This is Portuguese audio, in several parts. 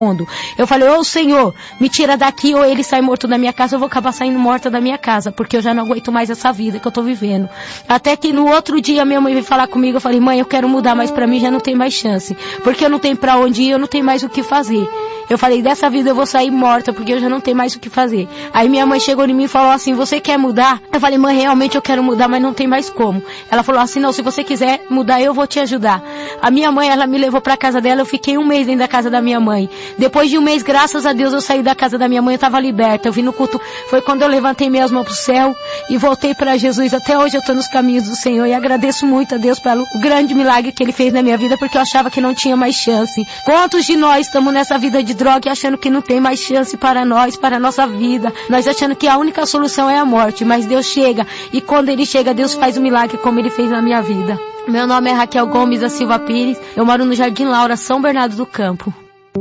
Eu falei, ô Senhor, me tira daqui ou ele sai morto da minha casa, eu vou acabar saindo morta da minha casa, porque eu já não aguento mais essa vida que eu tô vivendo. Até que no outro dia minha mãe veio falar comigo, eu falei, mãe, eu quero mudar, mas pra mim já não tem mais chance, porque eu não tenho pra onde ir, eu não tenho mais o que fazer. Eu falei, dessa vida eu vou sair morta, porque eu já não tenho mais o que fazer. Aí minha mãe chegou em mim e falou assim, você quer mudar? Eu falei, mãe, realmente eu quero mudar, mas não tem mais como. Ela falou assim, não, se você quiser mudar, eu vou te ajudar. A minha mãe, ela me levou pra casa dela, eu fiquei 1 mês dentro da casa da minha mãe. Depois de 1 mês, graças a Deus, eu saí da casa da minha mãe, eu estava liberta. Eu vim no culto, foi quando eu levantei minhas mãos pro céu e voltei para Jesus. Até hoje eu estou nos caminhos do Senhor e agradeço muito a Deus pelo grande milagre que Ele fez na minha vida, porque eu achava que não tinha mais chance. Quantos de nós estamos nessa vida de droga e achando que não tem mais chance para nós, para a nossa vida? Nós achando que a única solução é a morte, mas Deus chega e quando Ele chega, Deus faz um milagre como Ele fez na minha vida. Meu nome é Raquel Gomes da Silva Pires, eu moro no Jardim Laura, São Bernardo do Campo.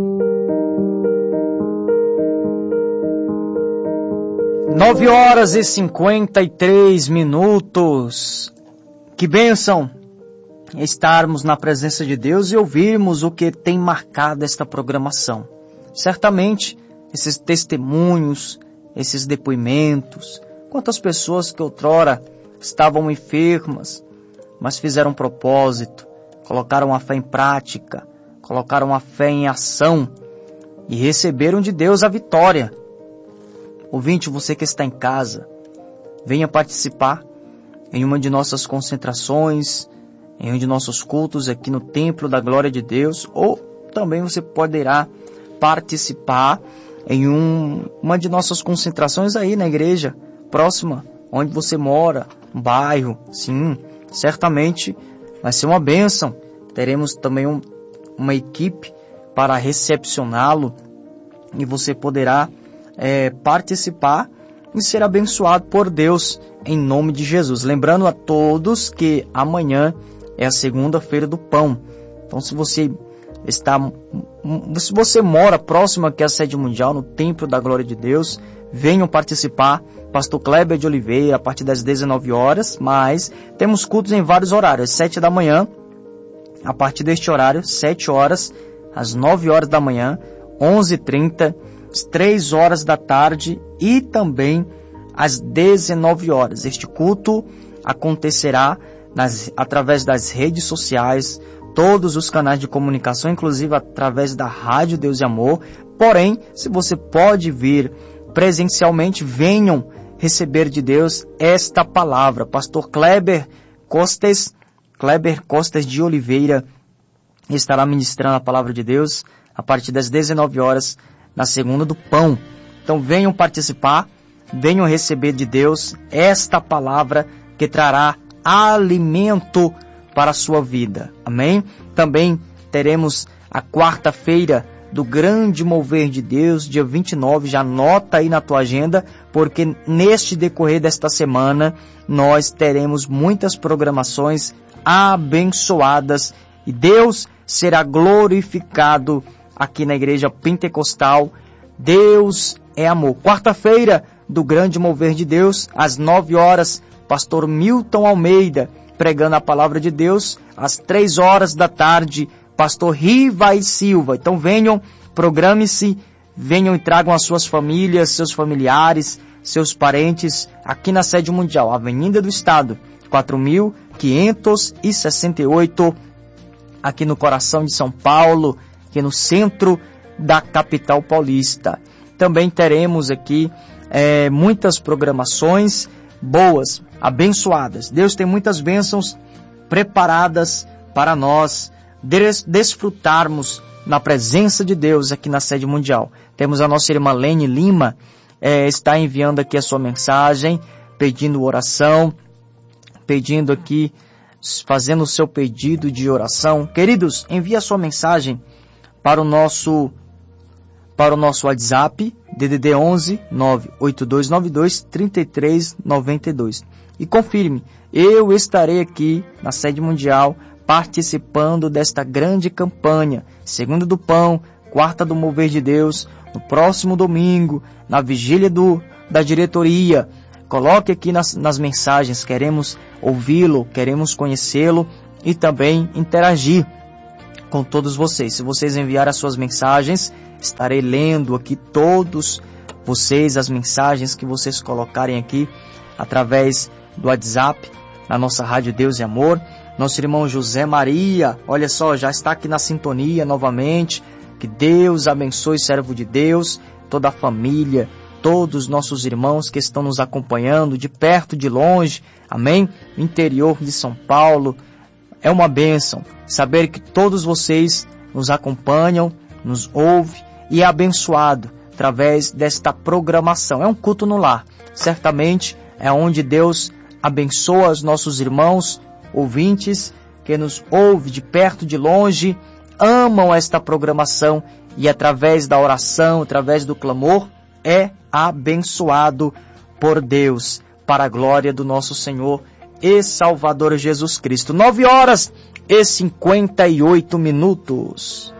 9h53. Que bênção estarmos na presença de Deus e ouvirmos o que tem marcado esta programação. Certamente, esses testemunhos, esses depoimentos, quantas pessoas que outrora estavam enfermas, mas fizeram um propósito, colocaram a fé em prática, colocaram a fé em ação e receberam de Deus a vitória. Ouvinte, você que está em casa, venha participar em uma de nossas concentrações, em um de nossos cultos aqui no Templo da Glória de Deus, ou também você poderá participar em uma de nossas concentrações aí na igreja próxima, onde você mora, um bairro. Sim, certamente vai ser uma bênção. Teremos também uma equipe para recepcioná-lo e você poderá participar e ser abençoado por Deus em nome de Jesus. Lembrando a todos que amanhã é a segunda-feira do pão. Então, se você mora próximo aqui à sede mundial, no Templo da Glória de Deus, venham participar. Pastor Kleber de Oliveira, a partir das 19 horas, mas temos cultos em vários horários. 7 da manhã, a partir deste horário, 7 horas, às 9 horas da manhã, 11h30, às 3 horas da tarde e também às 19 horas. Este culto acontecerá através das redes sociais, todos os canais de comunicação, inclusive através da Rádio Deus e Amor. Porém, se você pode vir presencialmente, venham receber de Deus esta palavra. Pastor Kleber Costes de Oliveira estará ministrando a palavra de Deus a partir das 19 horas na Segunda do Pão. Então venham participar, venham receber de Deus esta palavra que trará alimento para a sua vida. Amém? Também teremos a quarta-feira do grande mover de Deus, dia 29, já anota aí na tua agenda, porque neste decorrer desta semana nós teremos muitas programações abençoadas e Deus será glorificado aqui na Igreja Pentecostal. Deus é amor. Quarta-feira do grande mover de Deus, às 9 horas, pastor Milton Almeida pregando a palavra de Deus. Às 3 horas da tarde, pastor Riva e Silva. Então venham, programe-se, venham e tragam as suas famílias, seus familiares, seus parentes, aqui na sede mundial, Avenida do Estado, 4.568, aqui no coração de São Paulo, aqui no centro da capital paulista. Também teremos aqui muitas programações boas, abençoadas. Deus tem muitas bênçãos preparadas para nós desfrutarmos na presença de Deus aqui na sede mundial. Temos a nossa irmã Lene Lima, está enviando aqui a sua mensagem, pedindo oração, pedindo aqui, fazendo o seu pedido de oração. Queridos, envie a sua mensagem para o nosso WhatsApp, DDD 11 98292 3392. E confirme, eu estarei aqui na sede mundial participando desta grande campanha, Segunda do Pão, Quarta do Mover de Deus, no próximo domingo, na vigília da diretoria. Coloque aqui nas mensagens, queremos ouvi-lo, queremos conhecê-lo e também interagir. com todos vocês. Se vocês enviarem as suas mensagens, estarei lendo aqui todos vocês, as mensagens que vocês colocarem aqui através do WhatsApp, na nossa Rádio Deus e Amor. Nosso irmão José Maria, olha só, já está aqui na sintonia novamente. Que Deus abençoe, servo de Deus, toda a família, todos os nossos irmãos que estão nos acompanhando de perto, de longe, amém? Interior de São Paulo. É uma bênção saber que todos vocês nos acompanham, nos ouvem e é abençoado através desta programação. É um culto no lar. Certamente é onde Deus abençoa os nossos irmãos, ouvintes, que nos ouvem de perto, de longe, amam esta programação e através da oração, através do clamor, é abençoado por Deus, para a glória do nosso Senhor e Salvador Jesus Cristo. 9h58.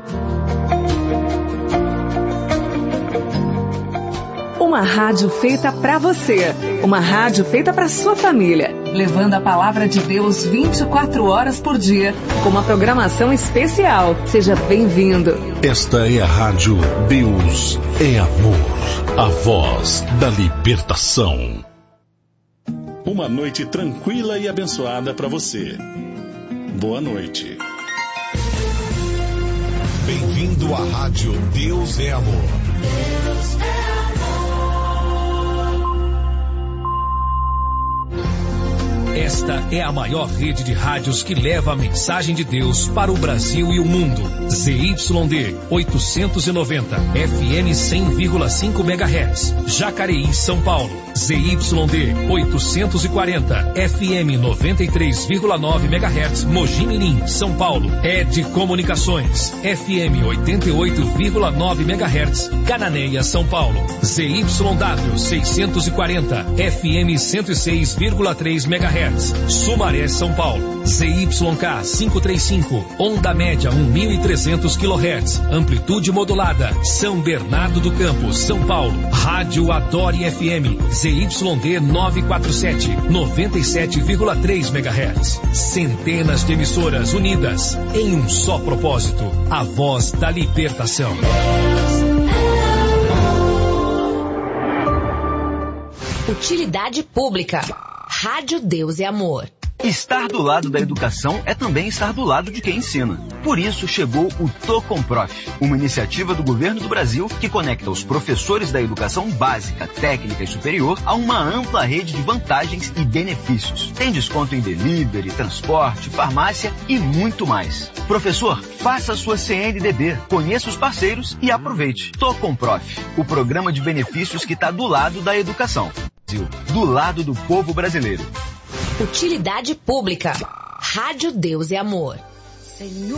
Uma rádio feita para você, uma rádio feita para sua família, levando a palavra de Deus 24 horas por dia, com uma programação especial. Seja bem-vindo. Esta é a Rádio Deus é Amor, a voz da libertação. Uma noite tranquila e abençoada para você. Boa noite. Bem-vindo à Rádio Deus é Amor. Deus é amor. Esta é a maior rede de rádios que leva a mensagem de Deus para o Brasil e o mundo. ZYD 890, FM 100,5 MHz, Jacareí, São Paulo. ZYD 840, FM 93,9 MHz, Mogi Mirim, São Paulo. ED Comunicações, FM 88,9 MHz, Cananéia, São Paulo. ZYW 640, FM 106,3 MHz, Sumaré, São Paulo. ZYK 535, onda média 1.300 kHz, amplitude modulada, São Bernardo do Campo, São Paulo. Rádio Adore FM, ZYD 947, 97,3 MHz. Centenas de emissoras unidas em um só propósito, a voz da libertação. Utilidade pública. Rádio Deus e Amor. Estar do lado da educação é também estar do lado de quem ensina. Por isso chegou o Tocomprof, uma iniciativa do governo do Brasil que conecta os professores da educação básica, técnica e superior a uma ampla rede de vantagens e benefícios. Tem desconto em delivery, transporte, farmácia e muito mais. Professor, faça sua CNDB, conheça os parceiros e aproveite. Tocomprof, o programa de benefícios que está do lado da educação. Do lado do povo brasileiro. Utilidade pública. Rádio Deus e Amor. Senhor.